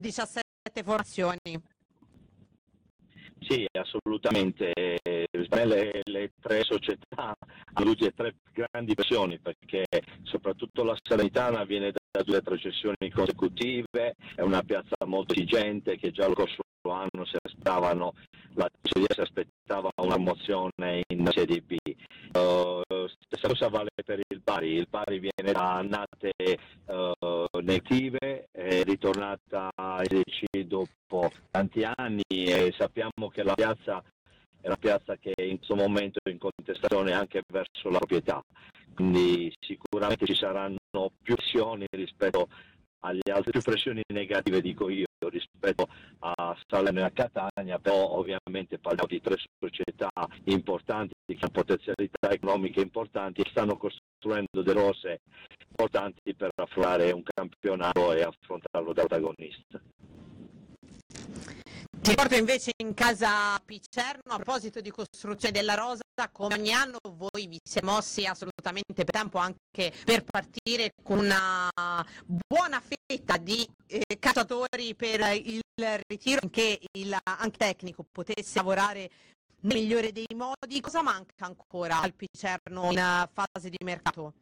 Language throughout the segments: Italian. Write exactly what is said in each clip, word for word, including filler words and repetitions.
diciassette formazioni. Sì, assolutamente. Le, le tre società hanno avuto tre grandi pressioni, perché soprattutto la Salernitana viene da due retrocessioni consecutive, è una piazza molto esigente che già lo scorso anno si aspettavano, la si aspettava una mozione in Serie B. Uh, stessa cosa vale per il Bari, il Bari viene da annate uh, negative, è ritornata ai dieci dopo tanti anni e sappiamo che la piazza è una piazza che in questo momento è in contestazione anche verso la proprietà, quindi sicuramente ci saranno più pressioni rispetto agli altri, più pressioni negative dico io rispetto a Salerno e a Catania, però ovviamente parliamo di tre società importanti che hanno potenzialità economiche importanti e stanno costruendo delle rose importanti per affrontare un campionato e affrontarlo da protagonista. Ti porto invece in casa Picerno, a proposito di costruzione della rosa, come ogni anno voi vi siete mossi assolutamente per tempo anche per partire con una buona fetta di eh, calciatori per il ritiro, finché il anche tecnico potesse lavorare nel migliore dei modi. Cosa manca ancora al Picerno in fase di mercato?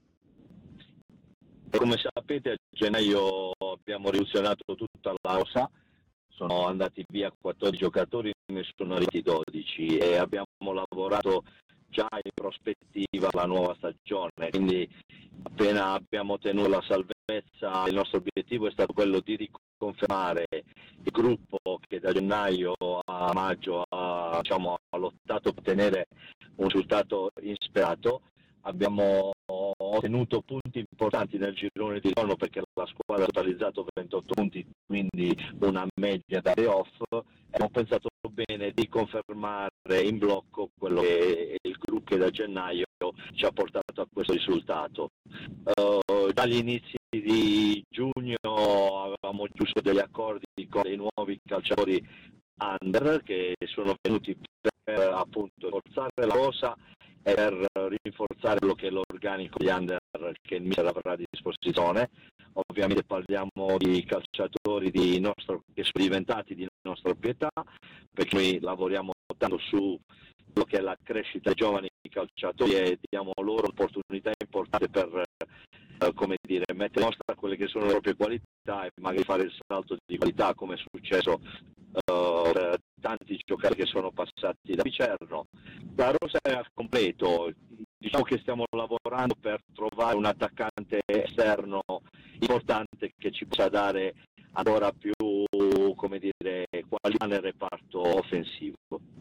Come sapete a gennaio abbiamo riuzionato tutta la rosa, sono andati via quattordici giocatori, ne sono arrivati dodici e abbiamo lavorato già in prospettiva alla nuova stagione, quindi appena abbiamo ottenuto la salvezza il nostro obiettivo è stato quello di riconfermare il gruppo che da gennaio a maggio ha, diciamo, ha lottato per ottenere un risultato insperato. Abbiamo ottenuto punti importanti nel girone di ritorno perché la squadra ha totalizzato ventotto punti, quindi una media da playoff. Abbiamo pensato bene di confermare in blocco quello che è il gruppo che da gennaio ci ha portato a questo risultato. Uh, dagli inizi di giugno avevamo chiuso degli accordi con dei nuovi calciatori under che sono venuti per appunto forzare la rosa e per rinforzare quello che è l'organico di under che il mister avrà a disposizione. Ovviamente parliamo di calciatori di nostro, che sono diventati di nostra proprietà, perché noi lavoriamo tanto su quello che è la crescita dei giovani calciatori e diamo loro un'opportunità importante per eh, come dire, mettere in mostra quelle che sono le proprie qualità e magari fare il salto di qualità, come è successo uh, per tanti giocatori che sono passati da Picerno. La rosa è al completo, diciamo che stiamo lavorando per trovare un attaccante esterno importante che ci possa dare ancora più, come dire, qualità nel reparto offensivo.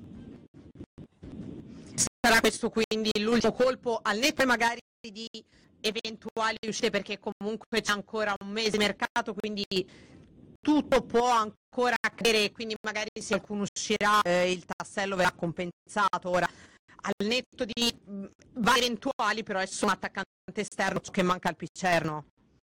Sarà questo quindi l'ultimo colpo al netto magari di eventuali uscite, perché comunque c'è ancora un mese di mercato, quindi tutto può ancora accadere, quindi magari se qualcuno uscirà eh, il tassello verrà compensato. Ora al netto di mh, vari eventuali, però è solo un attaccante esterno che manca al Picerno.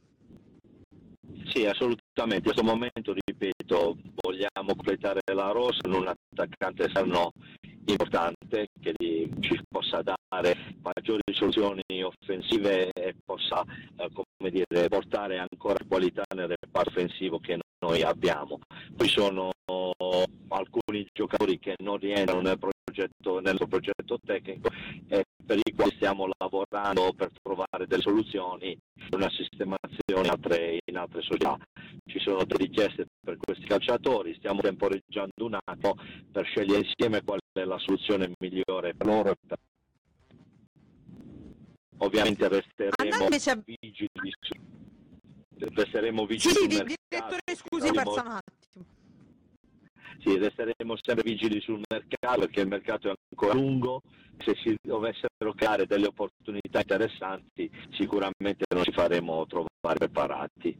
Sì, assolutamente. In questo momento, ripeto, vogliamo completare la rosa con un attaccante esterno importante che ci possa dare maggiori soluzioni offensive e possa eh, come dire, portare ancora qualità nel reparto offensivo che noi abbiamo. Poi sono alcuni giocatori che non rientrano nel progetto, nel progetto tecnico e per i quali stiamo lavorando per trovare delle soluzioni, una sistemazione in altre, in altre società. Ci sono delle richieste per questi calciatori, stiamo temporeggiando un attimo per scegliere insieme qual è la soluzione migliore per loro. Ovviamente resteremo invece... vigili su, resteremo vigili sì, sul sì, mercato. Direttore, scusi, perso un attimo. Sì, resteremo sempre vigili sul mercato perché il mercato è ancora lungo, se si dovessero creare delle opportunità interessanti sicuramente non ci faremo trovare preparati.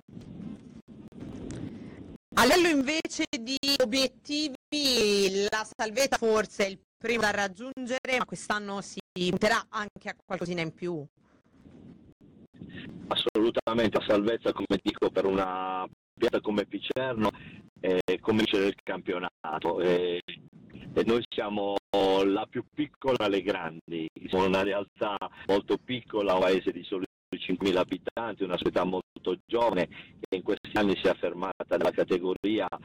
A livello invece di obiettivi, la salvezza forse è il primo da raggiungere, ma quest'anno si punterà anche a qualcosina in più. Assolutamente, la salvezza, come dico, per una piazza come Picerno è come vincere il campionato e, e noi siamo la più piccola alle grandi, siamo una realtà molto piccola, un paese di soli sui cinquemila abitanti, una società molto giovane che in questi anni si è affermata nella categoria